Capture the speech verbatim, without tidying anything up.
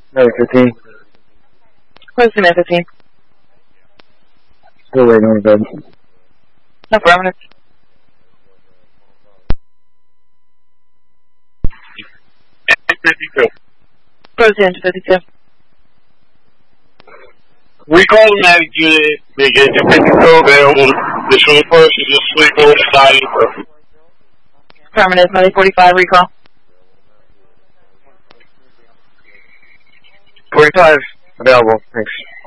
Medic fifteen. Where's the Medic fifteen? Still waiting on the bed. No problem. fifty-two. Where's the engine fifty-two? We call the medic unit. They get to fifty-two available. The short person is just sleeping on the side of the roof. Affirmative, Medic forty-five, recall. forty-five. Available. Thanks.